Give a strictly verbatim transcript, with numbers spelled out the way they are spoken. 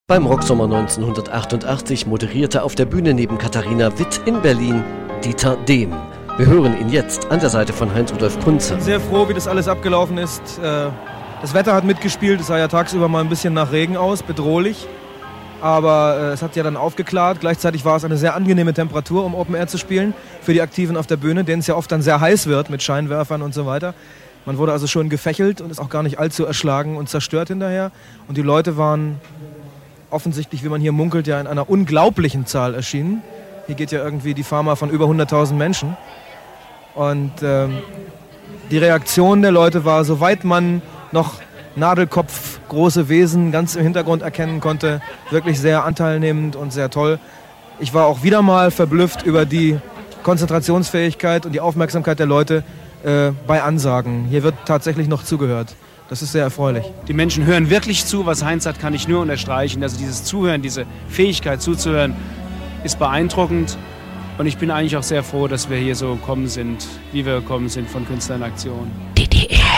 Beim Rocksommer neunzehnhundertachtundachtzig moderierte auf der Bühne neben Katharina Witt in Berlin Dieter Dehm. Wir hören ihn jetzt an der Seite von Heinz-Rudolf Kunze. Ich bin sehr froh, wie das alles abgelaufen ist. Das Wetter hat mitgespielt, es sah ja tagsüber mal ein bisschen nach Regen aus, bedrohlich. Aber es hat ja dann aufgeklärt. Gleichzeitig war es eine sehr angenehme Temperatur, um Open Air zu spielen, für die Aktiven auf der Bühne, denen es ja oft dann sehr heiß wird mit Scheinwerfern und so weiter. Man wurde also schon gefächelt und ist auch gar nicht allzu erschlagen und zerstört hinterher. Und die Leute waren offensichtlich, wie man hier munkelt, ja in einer unglaublichen Zahl erschienen. Hier geht ja irgendwie die Pharma von über hunderttausend Menschen. Und ähm, die Reaktion der Leute war, soweit man noch Nadelkopf, große Wesen ganz im Hintergrund erkennen konnte, wirklich sehr anteilnehmend und sehr toll. Ich war auch wieder mal verblüfft über die Konzentrationsfähigkeit und die Aufmerksamkeit der Leute äh, bei Ansagen. Hier wird tatsächlich noch zugehört. Das ist sehr erfreulich. Die Menschen hören wirklich zu, was Heinz sagt, kann ich nur unterstreichen. Also dieses Zuhören, diese Fähigkeit zuzuhören, ist beeindruckend. Und ich bin eigentlich auch sehr froh, dass wir hier so gekommen sind, wie wir gekommen sind von Künstler in Aktion. D D R